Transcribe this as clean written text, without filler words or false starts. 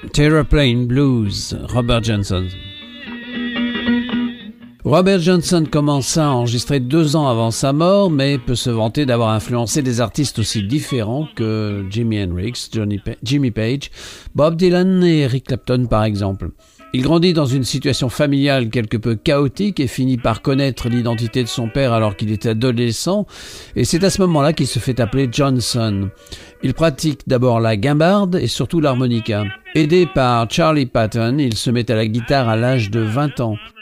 Terraplane Blues, Robert Johnson. Robert Johnson commença à enregistrer 2 ans avant sa mort, mais peut se vanter d'avoir influencé des artistes aussi différents que Jimi Hendrix, Jimmy Page, Bob Dylan et Eric Clapton par exemple. Il grandit dans une situation familiale quelque peu chaotique et finit par connaître l'identité de son père alors qu'il était adolescent, et c'est à ce moment-là qu'il se fait appeler Johnson. Il pratique d'abord la guimbarde et surtout l'harmonica. Aidé par Charlie Patton, il se met à la guitare à l'âge de 20 ans.